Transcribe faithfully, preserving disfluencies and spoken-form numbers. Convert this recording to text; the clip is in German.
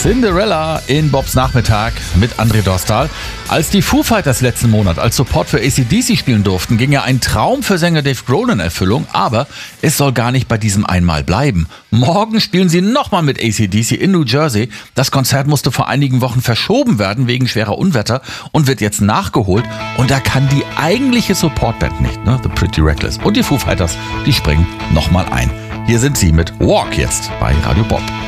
Cinderella in Bobs Nachmittag mit André Dostal. Als die Foo Fighters letzten Monat als Support für A C D C spielen durften, ging ja ein Traum für Sänger Dave Grohl in Erfüllung, aber es soll gar nicht bei diesem einmal bleiben. Morgen spielen sie nochmal mit A C D C in New Jersey. Das Konzert musste vor einigen Wochen verschoben werden wegen schwerer Unwetter und wird jetzt nachgeholt. Und da kann die eigentliche Supportband nicht, ne? The Pretty Reckless. Und die Foo Fighters, die springen nochmal ein. Hier sind sie mit Walk jetzt bei Radio Bob.